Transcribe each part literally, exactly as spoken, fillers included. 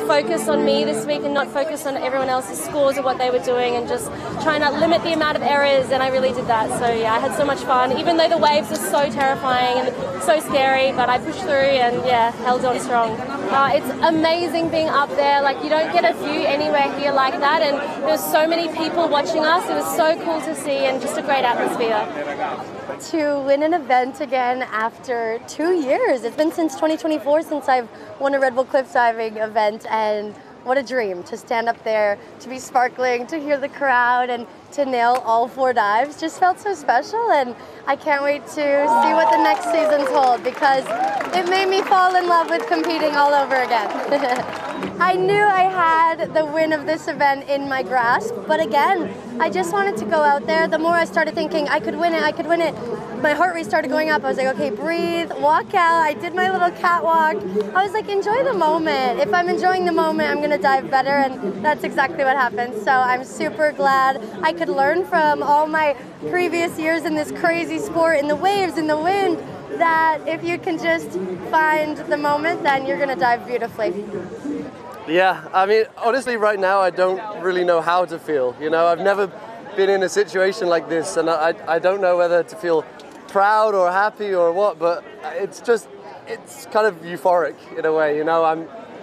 focus on me this week and not focus on everyone else's scores or what they were doing, and just trying to limit the amount of errors, and I really did that. So yeah, I had so much fun, even though the waves are so terrifying and so scary, but I pushed through and yeah, held on strong. Uh, it's amazing being up there. Like, you don't get a view anywhere here like that, and there's so many people watching us. It was so cool to see, and just a great atmosphere. To win an event again after two years. It's been since twenty twenty-four since I've won a Red Bull cliff diving event, and what a dream to stand up there, to be sparkling, to hear the crowd, and to nail all four dives. Just felt so special, and I can't wait to see what the next seasons hold, because it made me fall in love with competing all over again. I knew I had the win of this event in my grasp, but again, I just wanted to go out there. The more I started thinking, I could win it, I could win it, my heart rate started going up. I was like, okay, breathe, walk out. I did my little catwalk. I was like, enjoy the moment. If I'm enjoying the moment, I'm gonna dive better, and that's exactly what happened. So I'm super glad I could learn from all my previous years in this crazy sport, in the waves, in the wind, that if you can just find the moment, then you're gonna dive beautifully. Yeah, I mean, honestly, right now, I don't really know how to feel. You know, I've never been in a situation like this, and I, I don't know whether to feel proud or happy or what, but it's just, it's kind of euphoric in a way, you know. I'm,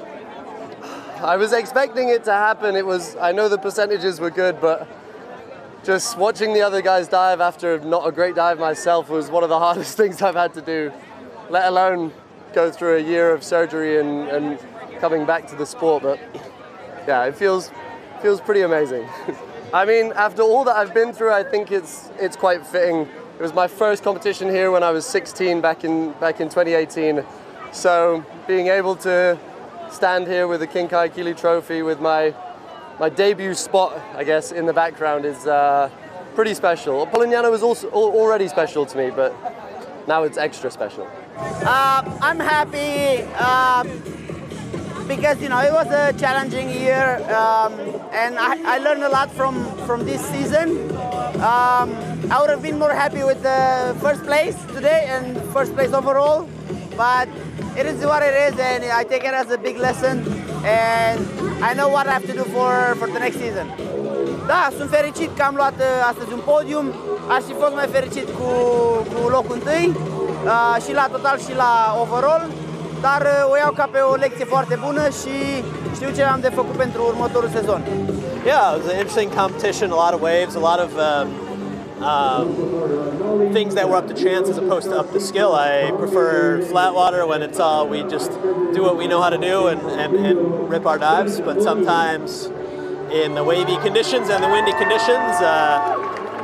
I was expecting it to happen. It was, I know the percentages were good, but just watching the other guys dive after not a great dive myself was one of the hardest things I've had to do, let alone go through a year of surgery and, and coming back to the sport. But yeah, it feels feels pretty amazing. I mean, after all that I've been through, I think it's it's quite fitting. It was my first competition here when I was sixteen back in back in twenty eighteen. So being able to stand here with the King Kaikili Trophy with my my debut spot, I guess, in the background is uh, pretty special. Polignano was also already special to me, but now it's extra special. Uh, I'm happy. Um, Because, you know, it was a challenging year, um, and I, I learned a lot from, from this season. Um, I would have been more happy with the first place today and first place overall, but it is what it is, and I take it as a big lesson, and I know what I have to do for, for the next season. Da, sunt fericit că am luat astăzi un podium. Aș fi fost mai fericit cu, cu locul întâi, uh, și la total și la overall. Dar o iau ca pe o lecție foarte bună și știu ce am de făcut pentru următorul sezon. Yeah, it was an interesting competition, a lot of waves, a lot of um, um, things that were up to chance as opposed to up to skill. I prefer flat water when it's all, we just do what we know how to do and, and, and rip our dives, but sometimes in the wavy conditions and the windy conditions, uh,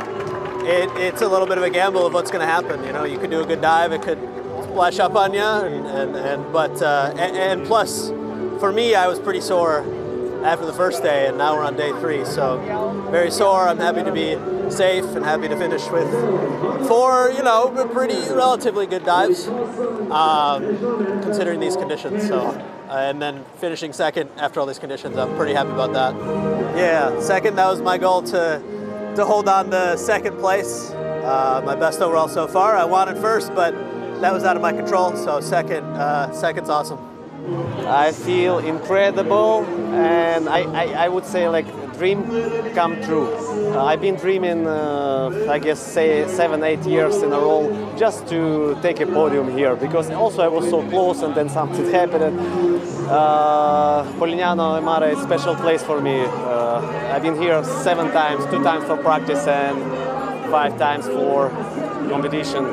it, it's a little bit of a gamble of what's going to happen. You know, you could do a good dive, it could splash up on you, and, and, and but uh, and, and plus, for me, I was pretty sore after the first day, and now we're on day three, so very sore. I'm happy to be safe and happy to finish with four, you know, pretty relatively good dives, um, considering these conditions. So, uh, and then finishing second after all these conditions, I'm pretty happy about that. Yeah, second. That was my goal, to to hold on to second place. Uh, my best overall so far. I wanted first, but that was out of my control, so second, uh, second's awesome. I feel incredible, and I, I, I would say like dream come true. Uh, I've been dreaming, uh, I guess, say seven, eight years in a row just to take a podium here, because also I was so close and then something happened. Uh, Polignano e Mare is a special place for me. Uh, I've been here seven times, two times for practice and five times for competition.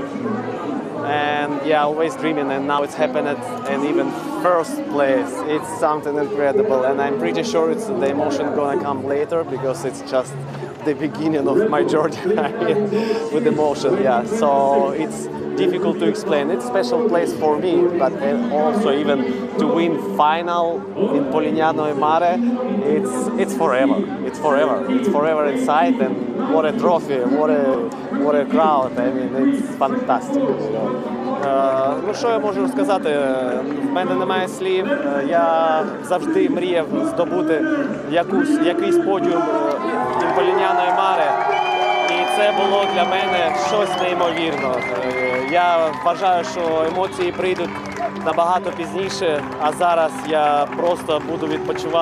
And yeah, always dreaming, and now it's happened, and even first place. It's something incredible, and I'm pretty sure it's the emotion gonna come later, because it's just the beginning of my journey with emotion. Yeah, so it's difficult to explain. It's a special place for me, but also even to win final in Polignano e Mare, it's it's forever. It's forever. It's forever inside, and what a trophy! What a what a crowd! I mean, it's fantastic. Uh, ну що я можу розказати? В мене немає слів. Я завжди мріяв здобути якусь якийсь подіум in Polignano e Mare. І це було для мене щось неймовірне. Я вважаю, що емоції прийдуть набагато пізніше, а зараз я просто буду відпочивати.